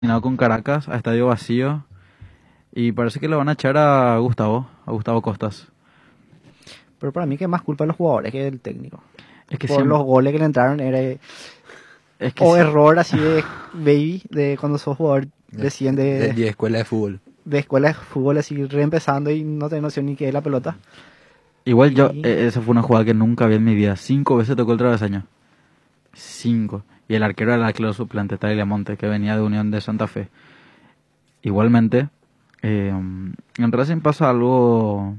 Eliminado con Caracas a estadio vacío y parece que le van a echar a Gustavo Costas. Pero para mí que es más culpa de los jugadores que del técnico. Es que Por los siempre, goles que le entraron era es que o si- error así de baby, de cuando sos jugador recién De escuela de fútbol. de escuela de fútbol así reempezando y no tenés noción ni qué es la pelota. igual yo, Y esa fue una jugada que nunca vi en mi vida. 5 veces tocó el travesaño. 5. Y el arquero era el arquero suplente, Tagliamonte, que venía de Unión de Santa Fe. Igualmente, en Racing pasa algo.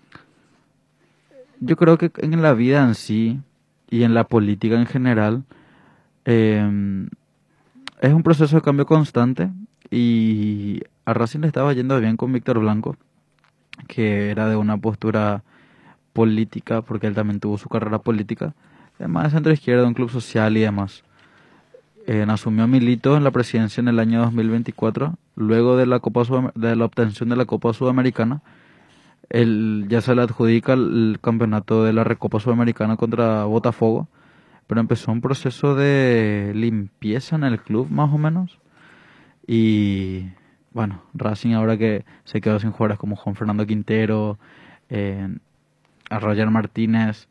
Yo creo que en la vida en sí y en la política en general, eh, es un proceso de cambio constante y a Racing le estaba yendo bien con Víctor Blanco, que era de una postura política, porque él también tuvo su carrera política, además de centro izquierda, un club social y demás. Asumió Milito en la presidencia en el año 2024, luego de de la obtención de la Copa Sudamericana. Él ya se le adjudica el campeonato de la Recopa Sudamericana contra Botafogo, pero empezó un proceso de limpieza en el club, más o menos. Y bueno, Racing ahora que se quedó sin jugadores como Juan Fernando Quintero, eh, a Roger Martínez,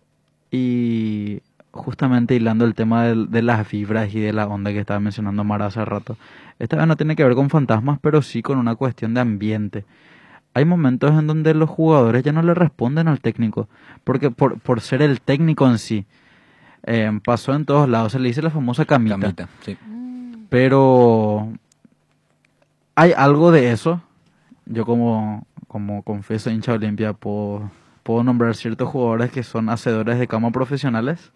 y justamente hilando el tema de las vibras y de la onda que estaba mencionando Mara hace rato. Esta vez no tiene que ver con fantasmas, pero sí con una cuestión de ambiente. Hay momentos en donde los jugadores ya no le responden al técnico, porque por ser el técnico en sí, pasó en todos lados, se le dice la famosa camita. Camita, sí. Pero hay algo de eso. Yo como confieso hincha Olimpia puedo nombrar ciertos jugadores que son hacedores de cama profesionales.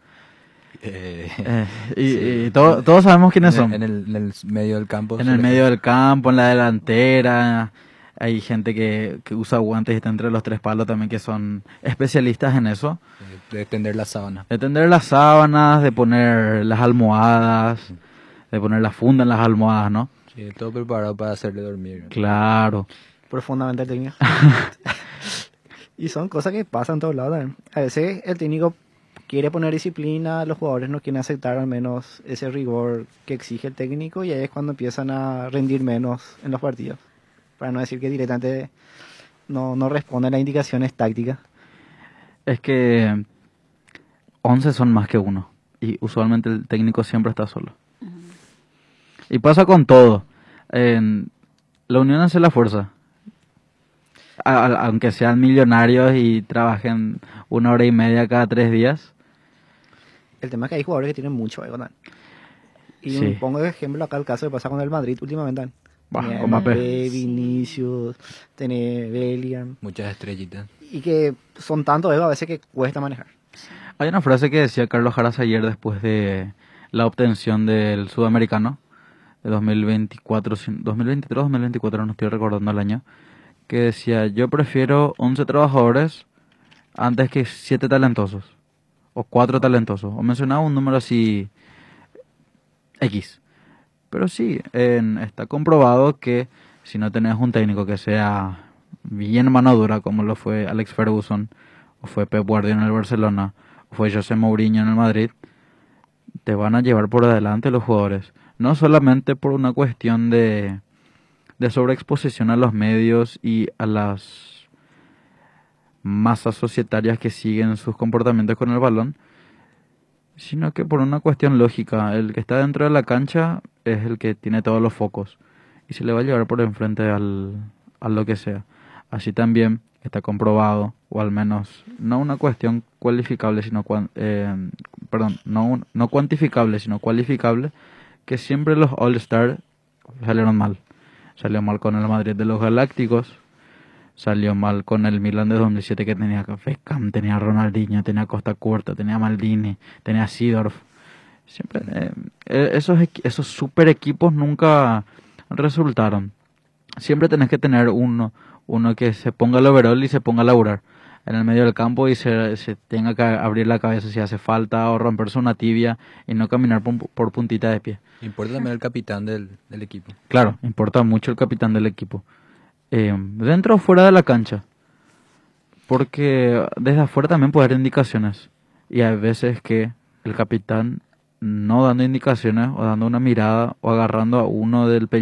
Y, Sí. y todos sabemos quiénes son. En el medio del campo. En el medio del campo, en la delantera. Hay gente que usa guantes y está entre los tres palos también que son especialistas en eso. De tender la sábana. De tender las sábanas, de poner las almohadas, de poner la funda en las almohadas, ¿no? Sí, todo preparado para hacerle dormir. Claro. profundamente el técnico. Y son cosas que pasan en todos lados también. A veces el técnico quiere poner disciplina, los jugadores no quieren aceptar al menos ese rigor que exige el técnico y ahí es cuando empiezan a rendir menos en los partidos. Para no decir que directamente no responden a las indicaciones tácticas. Es que 11 son más que uno. Y usualmente el técnico siempre está solo. Y pasa con todo. La unión hace la fuerza. Aunque sean millonarios y trabajen 1 hora y media cada 3 días. El tema es que hay jugadores que tienen mucho ego, ¿no? Y Sí. pongo de ejemplo acá el caso que pasa con el Madrid últimamente. Bah, Tenía con Mbappé. Mbappé, Vinicius, tiene Bellingham. Muchas estrellitas. Y que son tantos ego a veces que cuesta manejar. Hay una frase que decía Carlos Jaras ayer después de la obtención del Sudamericano de 2024, 2023, 2024, no estoy recordando el año, que decía, yo prefiero 11 trabajadores antes que 7 talentosos, o 4 talentosos, o mencionaba un número así X. Pero sí, está comprobado que si no tenés un técnico que sea bien mano dura, como lo fue Alex Ferguson, o fue Pep Guardiola en el Barcelona, o fue José Mourinho en el Madrid, te van a llevar por delante los jugadores. No solamente por una cuestión de sobreexposición a los medios y a las masas societarias que siguen sus comportamientos con el balón, sino que por una cuestión lógica. El que está dentro de la cancha es el que tiene todos los focos y se le va a llevar por enfrente a lo que sea. Así también está comprobado, o al menos no una cuestión cualificable, sino no cuantificable, sino cualificable, que siempre los All-Star salieron mal. Salió mal con el Madrid de los Galácticos, salió mal con el Milan de 2007 que tenía Beckham, tenía Ronaldinho, tenía Costa Curta, tenía Maldini, tenía Seedorf. Siempre esos super equipos nunca resultaron. Siempre tenés que tener uno que se ponga el overall y se ponga a laburar en el medio del campo y se tenga que abrir la cabeza si hace falta o romperse una tibia y no caminar por puntita de pie. Importa también el capitán del equipo. Claro, importa mucho el capitán del equipo. Dentro o fuera de la cancha. Porque desde afuera también puede haber indicaciones. Y hay veces que el capitán no dando indicaciones o dando una mirada o agarrando a uno del